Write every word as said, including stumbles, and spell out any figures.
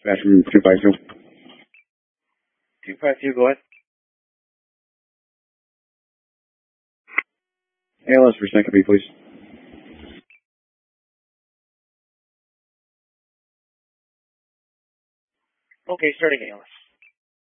Back from two five two. two five two, go ahead. A L S for second B, please. Okay, starting A L S.